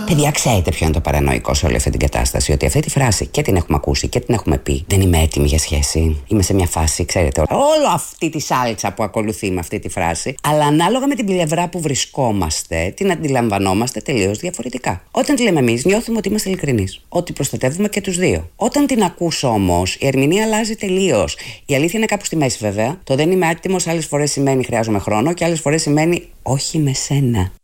Παιδιά, ξέρετε ποιο είναι το παρανοϊκό σε όλη αυτή την κατάσταση? Ότι αυτή τη φράση και την έχουμε ακούσει και την έχουμε πει. Δεν είμαι έτοιμη για σχέση. Είμαι σε μια φάση, ξέρετε, όλο αυτή τη σάλτσα που ακολουθεί με αυτή τη φράση. Αλλά ανάλογα με την πλευρά που βρισκόμαστε, την αντιλαμβανόμαστε τελείως διαφορετικά. Όταν τη λέμε εμείς, νιώθουμε ότι είμαστε ειλικρινείς. Ότι προστατεύουμε και τους δύο. Όταν την ακούς όμως, η ερμηνεία αλλάζει τελείως. Η αλήθεια είναι κάπου στη μέση, βέβαια. Το δεν είμαι έτοιμος άλλες φορές σημαίνει χρειάζομαι χρόνο και άλλες φορές σημαίνει όχι με σένα.